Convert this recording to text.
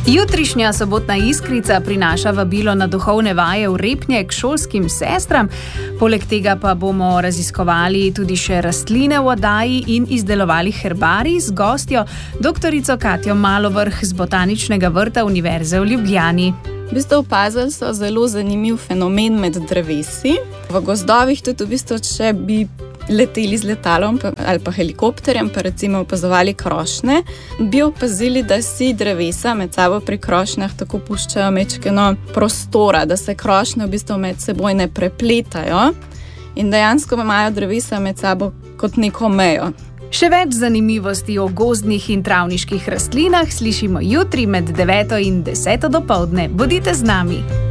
Jutrišnja sobotna Iskrica prinaša vabilo na duhovne vaje v Repnje k šolskim sestram. Poleg tega pa bomo raziskovali tudi še rastline v oddaji in izdelovali herbarij z gostjo, doktorico Katjo Malovrh z Botaničnega vrta Univerze v Ljubljani. V bistvu opazili so zelo zanimiv fenomen med drevesi. V gozdovih tudi v bistvu, če bi leteli z letalom ali pa helikopterjem, pa recimo opazovali krošnje, bi opazili, da si drevesa med sabo pri krošnjah tako puščajo mečkeno prostora, da se krošnje v bistvu med seboj ne prepletajo in dejansko imajo drevesa med sabo kot neko mejo. Še več zanimivosti o gozdnih in travniških rastlinah slišimo jutri med 9 in 10 dopoldne. Bodite z nami!